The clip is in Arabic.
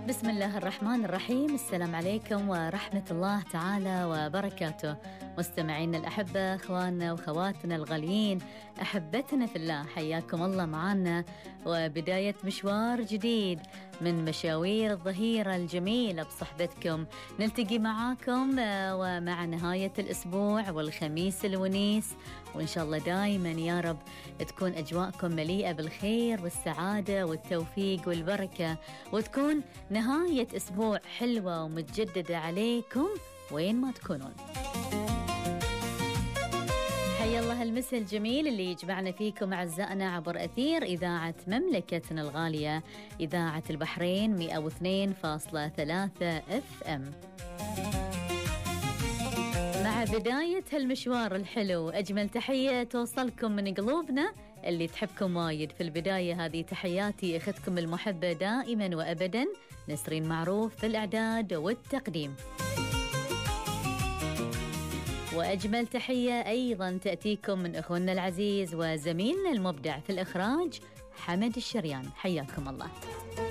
بسم الله الرحمن الرحيم. السلام عليكم ورحمة الله تعالى وبركاته. مستمعين الأحبة، أخواننا وخواتنا الغاليين، أحبتنا في الله، حياكم الله معنا وبداية مشوار جديد من مشاوير الظهيرة الجميلة بصحبتكم. نلتقي معاكم ومع نهاية الأسبوع والخميس الونيس، وإن شاء الله دايما يا رب تكون أجواءكم مليئة بالخير والسعادة والتوفيق والبركة، وتكون نهاية أسبوع حلوة ومتجددة عليكم وين ما تكونون. حيا الله المساء الجميل اللي يجمعنا فيكم أعزائنا عبر أثير إذاعة مملكتنا الغالية، إذاعة البحرين 102.3 FM. مع بداية هالمشوار الحلو أجمل تحية توصلكم من قلوبنا اللي تحبكم وايد. في البداية هذه تحياتي أختكم المحبة دائما وأبدا نسرين معروف في الإعداد والتقديم، وأجمل تحية أيضا تأتيكم من أخونا العزيز وزميلنا المبدع في الإخراج حمد الشريان. حياكم الله.